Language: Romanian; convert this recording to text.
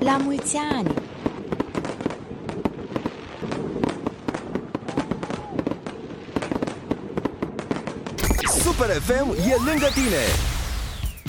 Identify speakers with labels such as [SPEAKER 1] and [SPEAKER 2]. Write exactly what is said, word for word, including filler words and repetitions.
[SPEAKER 1] La mulți ani!
[SPEAKER 2] Super F M e lângă tine!